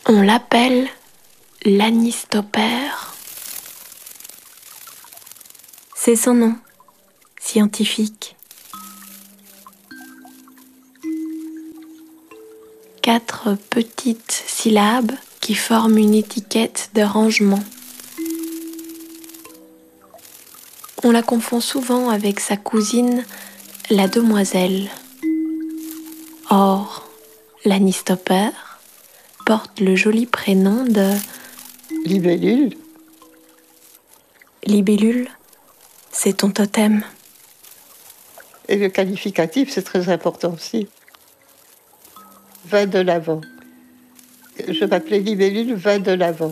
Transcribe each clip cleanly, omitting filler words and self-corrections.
On l'appelle l'anistopère. C'est son nom scientifique. 4 petites syllabes qui forment une étiquette de rangement. On la confond souvent avec sa cousine, la demoiselle. Or, l'anistopère porte le joli prénom de Libellule. Libellule, c'est ton totem. Et le qualificatif, c'est très important aussi. Va de l'avant. Je m'appelais Libellule, va de l'avant.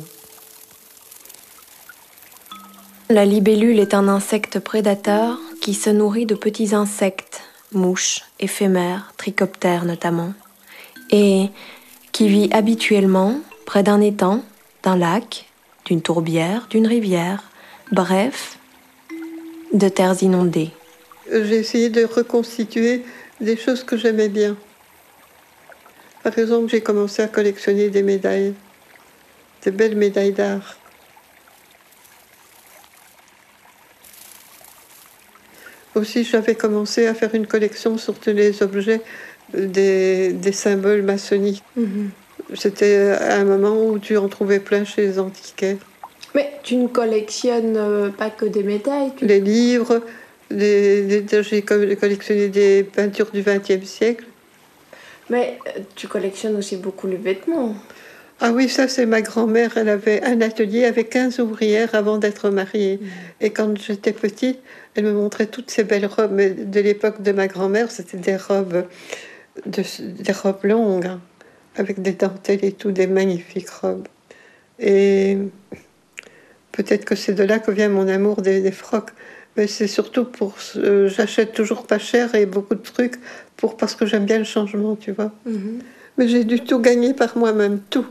La libellule est un insecte prédateur qui se nourrit de petits insectes, mouches, éphémères, trichoptères notamment, et qui vit habituellement près d'un étang, d'un lac, d'une tourbière, d'une rivière, bref, de terres inondées. J'ai essayé de reconstituer des choses que j'aimais bien. Par exemple, j'ai commencé à collectionner des médailles, des belles médailles d'art. Aussi, j'avais commencé à faire une collection sur tous les objets des symboles maçonniques. C'était un moment où tu en trouvais plein chez les antiquaires. Mais tu ne collectionnes pas que des médailles. Les livres, j'ai collectionné des peintures du XXe siècle. Mais tu collectionnes aussi beaucoup les vêtements. Ah oui, ça c'est ma grand-mère, elle avait un atelier avec 15 ouvrières avant d'être mariée. Et quand j'étais petite, elle me montrait toutes ces belles robes. Mais de l'époque de ma grand-mère, c'était des robes longues, hein, avec des dentelles et tout, des magnifiques robes. Et peut-être que c'est de là que vient mon amour des frocs. Mais c'est surtout pour... j'achète toujours pas cher et beaucoup de trucs parce que j'aime bien le changement, tu vois. Mais j'ai dû tout gagner par moi-même, tout.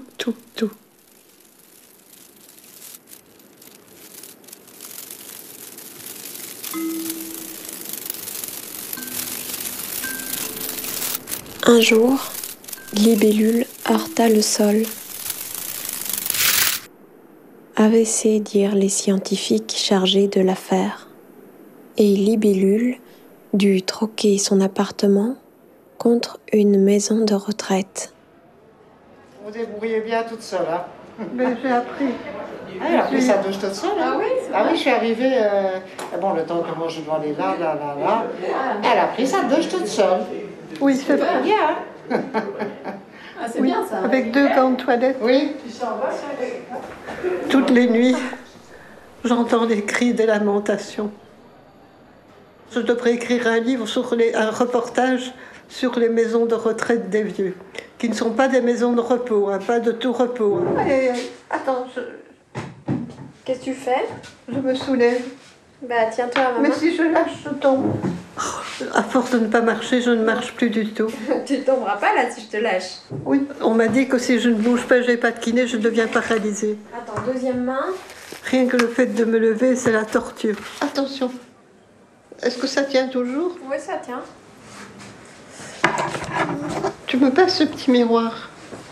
Un jour, Libellule heurta le sol. AVC dirent les scientifiques chargés de l'affaire. Et Libellule dut troquer son appartement contre une maison de retraite. Vous débrouillez bien toute seule, hein? Mais j'ai appris. Ah, elle a pris sa douche toute seule, hein? Ah oui, Ah oui, je suis arrivée, bon, le temps que moi je dois aller là, elle a pris sa douche toute seule. Oui, c'est vrai. Bien, hein? Ah, c'est Oui, bien ça. avec 2 grandes toilettes. Oui. Toutes les nuits, j'entends les cris des lamentations. Je devrais écrire un livre un reportage sur les maisons de retraite des vieux, qui ne sont pas des maisons de repos, hein, pas de tout repos. Hein. Attends, Qu'est-ce que tu fais? je me soulève. Bah tiens-toi maman. Mais si je lâche, je tombe. À force de ne pas marcher, je ne marche plus du tout. Tu tomberas pas là si je te lâche. Oui, on m'a dit que si je ne bouge pas, je n'ai pas de kiné, je deviens paralysée. Attends, deuxième main. Rien que le fait de me lever, c'est la torture. Attention. Est-ce que ça tient toujours? Oui, ça tient. Tu me passes ce petit miroir?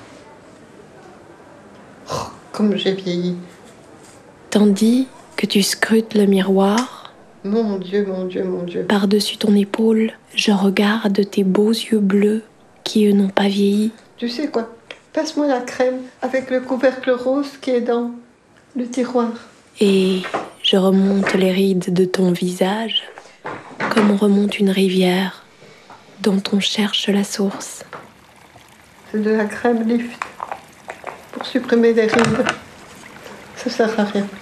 Oh, comme j'ai vieilli. Tandis que tu scrutes le miroir, Mon Dieu, mon Dieu, mon Dieu. par-dessus ton épaule, je regarde tes beaux yeux bleus qui, eux, n'ont pas vieilli. Tu sais quoi? Passe-moi la crème avec le couvercle rose qui est dans le tiroir. Et je remonte les rides de ton visage comme on remonte une rivière dont on cherche la source. C'est de la crème lift pour supprimer les rides. Ça sert à rien.